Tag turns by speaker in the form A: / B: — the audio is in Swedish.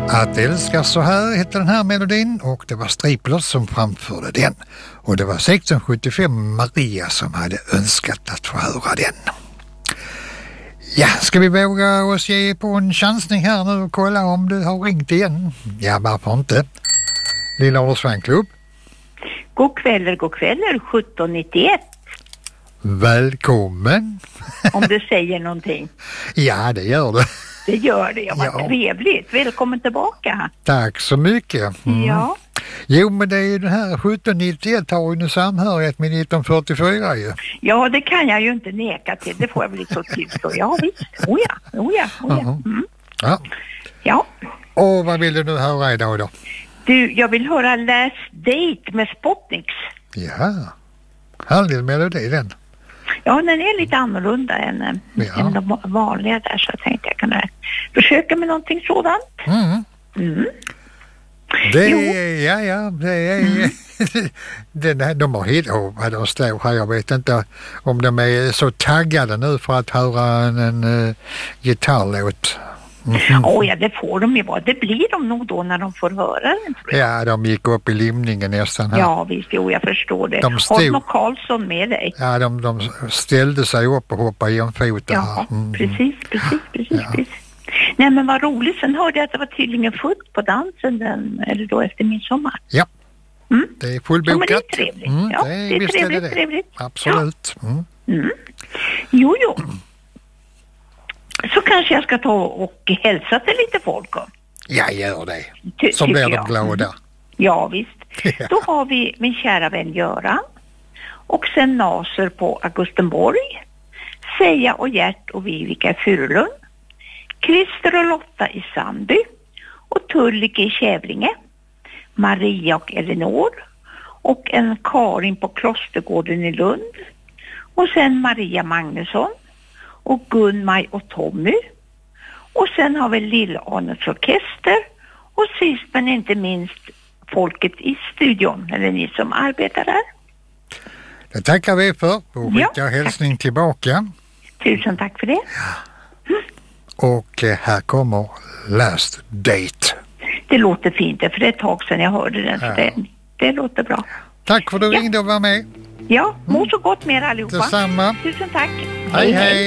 A: Att älska så här heter den här melodin och det var Striplers som framförde den. Och det var 1675 Maria som hade önskat att få höra den. Ja, ska vi våga oss ge på en chansning här nu och kolla om du har ringt igen? Ja, varför inte? Lilla Ålers fanklubb.
B: God kväll, 1791.
A: Välkommen.
B: Om du säger någonting.
A: Ja, det gör det.
B: Det gör det, vad trevligt. Välkommen tillbaka.
A: Tack så mycket.
B: Ja.
A: Jo, men det är ju den här 1791 har ju en samhörighet med 1944 ju.
B: Ja, det kan jag ju inte neka till. Det får jag väl så tillstå. Ja, visst. Oh ja. Mm.
A: Ja.
B: Ja.
A: Och vad vill du nu höra idag då?
B: Du, jag vill höra Last Date med Spotniks.
A: Ja, härlig melodi den.
B: Ja, den är lite annorlunda än de vanliga där, så jag tänkte jag kunde försöka med någonting sådant.
A: Det är den här, de har vad de står här, jag vet inte om de är så taggade nu för att höra en gitarrlåt.
B: Ja, det får de ju vara. Det blir de nog då när de får höra den.
A: Ja, de gick upp i limningen nästan här.
B: Ja, visst, jag förstår det. Har nog Karlsson med dig?
A: Ja, de ställde sig upp och hoppade i en fot.
B: Ja, precis. Nej, men vad roligt. Sen hörde jag att det var tydligen fullt på dansen eller då efter midsommar. Ja,
A: det är fullbokat.
B: Ja, men det är trevligt. Ja, det är trevligt.
A: Absolut.
B: Ja. Jo. Så kanske jag ska ta och hälsa till lite folk.
A: Ja, gör det. Så blir de glada.
B: Ja, visst. Ja. Då har vi min kära vän Göran. Och sen Naser på Augustenborg. Seja och Gert och Vivica i Furulund. Christer och Lotta i Sandby. Och Tullike i Kävlinge. Maria och Elinor. Och en Karin på Klostergården i Lund. Och sen Maria Magnusson. Och Gunmaj och Tommy. Och sen har vi Lill-Arnes orkester. Och sist men inte minst folket i studion. Eller ni som arbetar där.
A: Det tackar vi för. Och skickar hälsning tillbaka.
B: Tusen tack för det.
A: Och här kommer Last Date.
B: Det låter fint, för det är ett tag sedan jag hörde den. Så det låter bra.
A: Tack för att du ringde och var med.
B: Ja, må så gott med er allihopa.
A: Detsamma.
B: Tusen tack.
A: Hej.